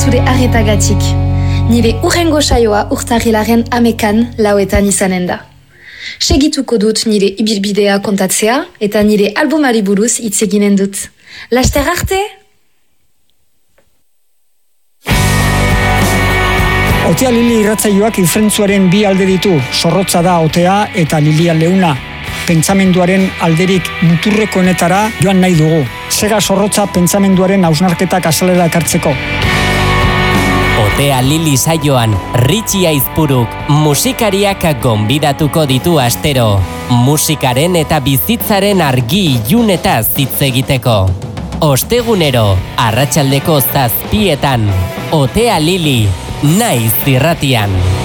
zure arretagatik. Nire urrengo saioa urtarrilaren 11 lauetan izanen da. Segituko dut nire ibilbidea kontatzea eta nire albumari buruz hitz eginen dut. Laster arte! Otea Lili irratsaioak ifrentzuaren bi alde ditu, zorrotza da Otea eta Lilia leuna. Pentsamenduaren alderik muturrekoenetara joan nahi dugu. Sega zorrotza pentsamenduaren hausnarketak azalera ekartzeko. Otea Lili saioan, Ritxi Aizpuruk musikariak gonbidatuko ditu astero. Musikaren eta bizitzaren argi ilunetaz hitz egiteko. Ostegunero, arratsaldeko 7:00, Otea Lili, Naiz irratian.